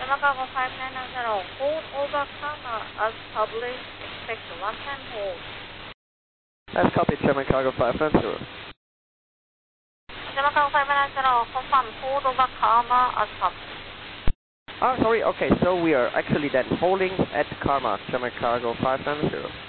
German Cargo 5990, hold over Karma as published, expect a one-time hold. That's copy, German Cargo 590. German Cargo 5990, confirm hold over Karma as published. Oh, sorry, okay, so we are actually then holding at Karma, German Cargo 590.